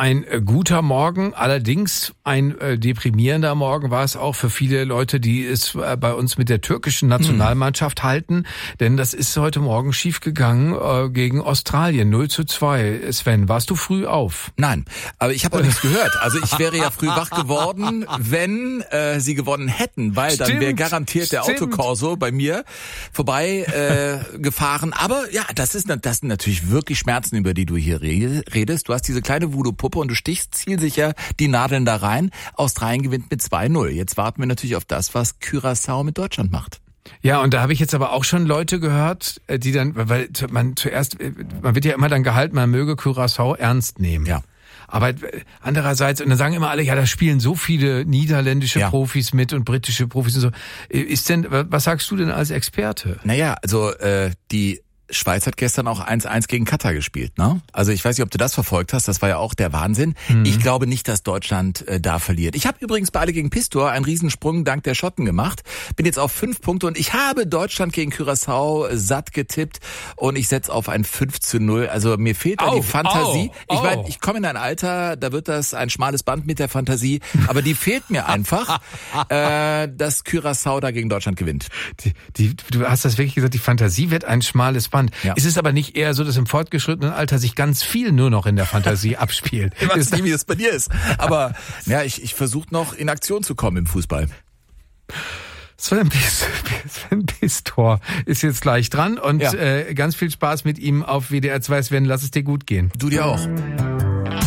ein guter Morgen, allerdings ein deprimierender Morgen war es auch für viele Leute, die es bei uns mit der türkischen Nationalmannschaft halten, denn das ist heute Morgen schiefgegangen gegen Australien, 0:2. Sven, warst du früh auf? Nein, aber ich habe auch nichts gehört. Also ich wäre ja früh wach geworden, wenn sie gewonnen hätten, weil dann wäre garantiert der Autokorso bei mir vorbei gefahren. Aber ja, das sind natürlich wirklich Schmerzen, über die du hier redest. Du hast diese kleine Voodoo-Puppe und du stichst zielsicher die Nadeln da rein. Australien gewinnt mit 2:0. Jetzt warten wir natürlich auf das, was Curaçao mit Deutschland macht. Ja, und da habe ich jetzt aber auch schon Leute gehört, die dann, weil man wird ja immer dann gehalten, man möge Curaçao ernst nehmen. Ja. Aber andererseits, und dann sagen immer alle, ja, da spielen so viele niederländische Profis mit und britische Profis und so. Was sagst du denn als Experte? Naja, also die Schweiz hat gestern auch 1:1 gegen Katar gespielt, ne? Also ich weiß nicht, ob du das verfolgt hast, das war ja auch der Wahnsinn. Ich glaube nicht, dass Deutschland da verliert. Ich habe übrigens bei Alle gegen Pistor einen Riesensprung dank der Schotten gemacht. Bin jetzt auf 5 Punkte und ich habe Deutschland gegen Curaçao satt getippt und ich setze auf ein 5:0. Also mir fehlt da die Fantasie. Ich meine, ich komme in ein Alter, da wird das ein schmales Band mit der Fantasie, aber die fehlt mir einfach, dass Curaçao da gegen Deutschland gewinnt. Du hast das wirklich gesagt, die Fantasie wird ein schmales Band. Ja. Ist es aber nicht eher so, dass im fortgeschrittenen Alter sich ganz viel nur noch in der Fantasie abspielt? Ich weiß nicht, wie das bei dir ist. Aber ja, ich versuche noch in Aktion zu kommen im Fußball. Sven Pistor ist jetzt gleich dran und ganz viel Spaß mit ihm auf WDR 2. Sven, lass es dir gut gehen. Du dir auch.